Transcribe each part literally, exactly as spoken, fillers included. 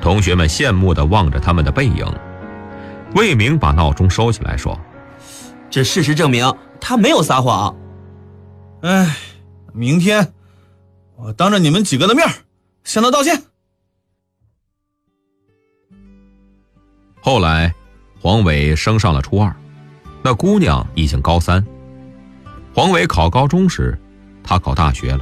同学们羡慕地望着他们的背影。魏明把闹钟收起来说： 这事实证明他没有撒谎。 哎，明天我当着你们几个的面向他道歉。 后来黄伟升上了初二，那姑娘已经高三。黄伟考高中时，他考大学了。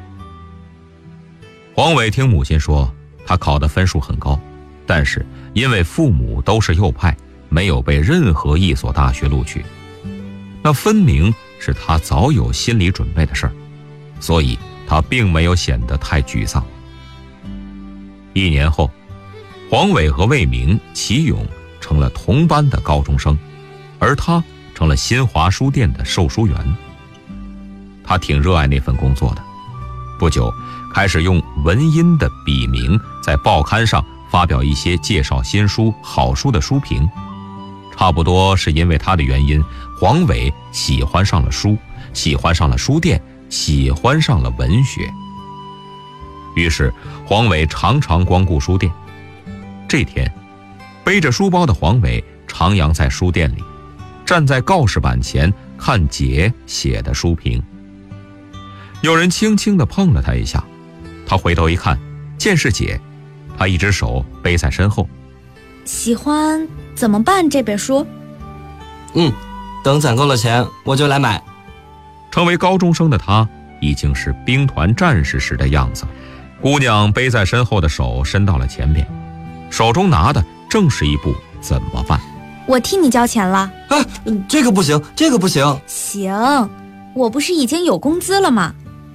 黄伟听母亲说，他考的分数很高，但是因为父母都是右派，没有被任何一所大学录取。那分明是他早有心理准备的事儿，所以他并没有显得太沮丧。一年后，黄伟和魏明、齐勇成了同班的高中生，而他成了新华书店的售书员。他挺热爱那份工作的，不久开始用文音的笔名在报刊上发表一些介绍新书、好书的书评。差不多是因为他的原因，黄伟喜欢上了书，喜欢上了书店，喜欢上了文学。于是黄伟常常光顾书店。这天，背着书包的黄伟徜徉在书店里，站在告示板前看姐写的书评。有人轻轻地碰了他一下，他回头一看，见是姐，他一只手背在身后。 喜欢怎么办这本书？ 嗯，等攒够了钱我就来买。 成为高中生的他已经是兵团战士时的样子。姑娘背在身后的手伸到了前边，手中拿的正是一部怎么办。 我替你交钱了。 啊，这个不行，这个不行。 行，我不是已经有工资了吗？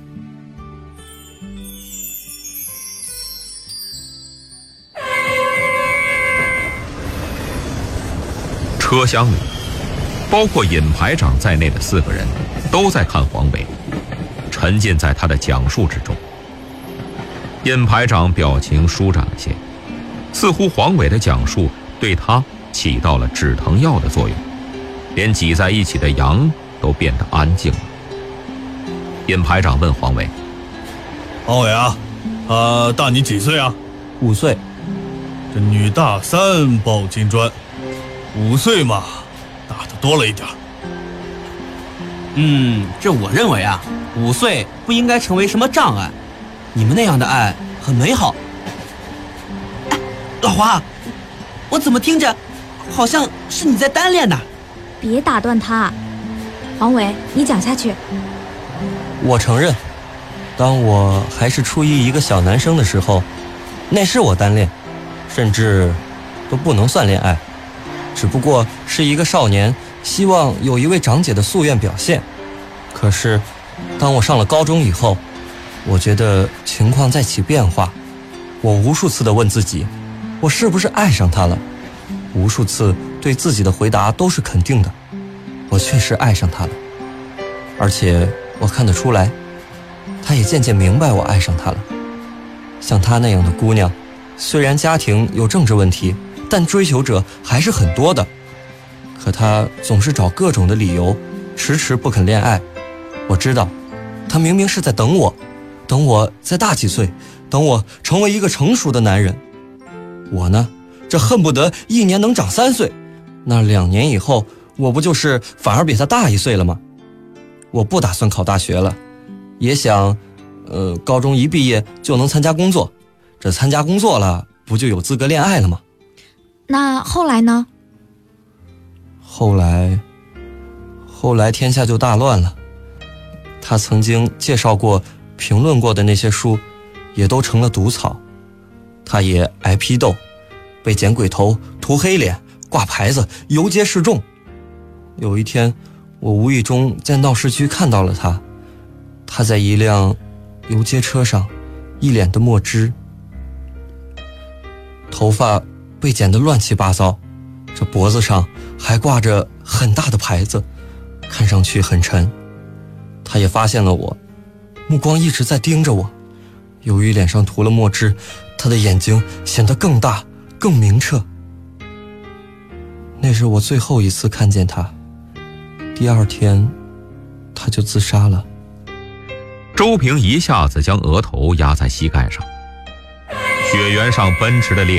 车厢里，包括尹排长在内的四个人都在看黄伟，沉浸在他的讲述之中。尹排长表情舒展了些，似乎黄伟的讲述对他起到了止疼药的作用，连挤在一起的羊都变得安静了。尹排长问黄伟： 黄伟啊，他大你几岁啊？ 五岁。 这女大三抱金砖，五岁嘛，大的多了一点。 嗯，这我认为啊，五岁不应该成为什么障碍。你们那样的爱很美好。哎，老华，我怎么听着好像是你在单恋呢？ 别打断他，黄伟，你讲下去。 我承认，当我还是初一一个小男生的时候，那是我单恋，甚至都不能算恋爱，只不过是一个少年希望有一位长姐的夙愿表现。可是当我上了高中以后，我觉得情况在起变化。我无数次地问自己，我是不是爱上她了？无数次对自己的回答都是肯定的，我确实爱上她了。而且我看得出来，她也渐渐明白我爱上她了。像她那样的姑娘，虽然家庭有政治问题，但追求者还是很多的。可她总是找各种的理由，迟迟不肯恋爱。我知道，她明明是在等我，等我再大几岁，等我成为一个成熟的男人。我呢，这恨不得一年能长三岁，那两年以后，我不就是反而比她大一岁了吗？我不打算考大学了，也想，呃，高中一毕业就能参加工作，这参加工作了，不就有资格恋爱了吗？ 那后来呢？ 后来，后来天下就大乱了。他曾经介绍过、评论过的那些书，也都成了毒草。他也挨批斗，被剪鬼头、涂黑脸、挂牌子、游街示众。有一天，我无意中在闹市区看到了他，他在一辆游街车上，一脸的墨汁，头发被剪得乱七八糟，这脖子上还挂着很大的牌子，看上去很沉。他也发现了我，目光一直在盯着我。由于脸上涂了墨汁，他的眼睛显得更大更明澈。那是我最后一次看见他，第二天他就自杀了。 周平一下子将额头压在膝盖上，雪原上奔驰的烈